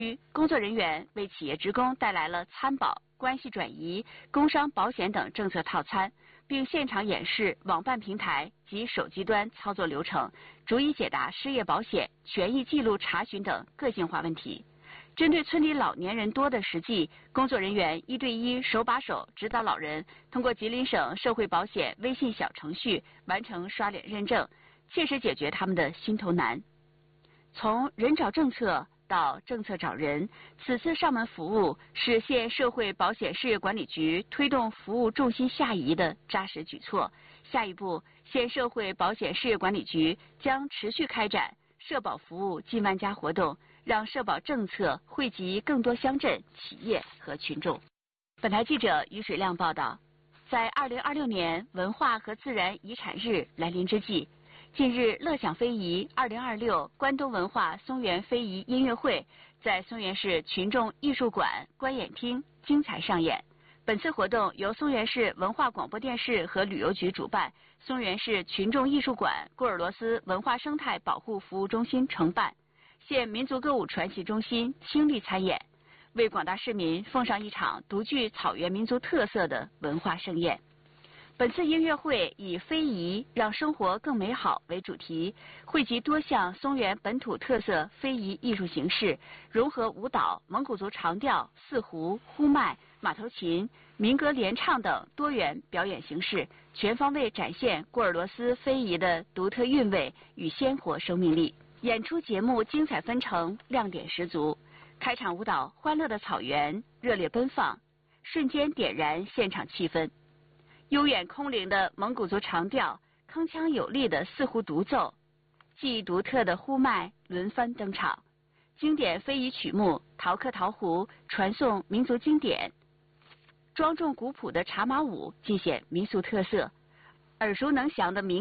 工作人员为企业职工带来了参保、关系转移、工伤保险等政策套餐，并现场演示网办平台及手机端操作流程，逐一解答失业保险、权益记录查询等个性化问题。针对村里老年人多的实际，工作人员1对1手把手指导老人，通过吉林省社会保险微信小程序完成刷脸认证，切实解决他们的心头难。从人找政策到政策找人，此次上门服务是县社会保险事业管理局推动服务重心下移的扎实举措。下一步，县社会保险事业管理局将持续开展社保服务近万家活动，让社保政策惠及更多乡镇、企业和群众。本台记者于水亮报道。在2026年文化和自然遗产日来临之际，近日，乐享非遗2026关东文化松原非遗音乐会在松原市群众艺术馆观演厅精彩上演。本次活动由松原市文化广播电视和旅游局主办，松原市群众艺术馆郭尔罗斯文化生态保护服务中心承办，县民族歌舞传习中心倾力参演，为广大市民奉上一场独具草原民族特色的文化盛宴。本次音乐会以非遗让生活更美好为主题，汇集多项松原本土特色非遗艺术形式，融合舞蹈、蒙古族长调、四胡、呼麦、马头琴、民歌联唱等多元表演形式，全方位展现郭尔罗斯非遗的独特韵味与鲜活生命力。演出节目精彩纷呈，亮点十足。开场舞蹈《欢乐的草原》热烈奔放，瞬间点燃现场气氛。悠远空灵的蒙古族长调，铿锵有力的四胡独奏，技艺独特的呼麦轮番登场，经典非遗曲目《陶客陶胡》传颂民族经典，庄重古朴的茶马舞尽显民俗特色，耳熟能详的民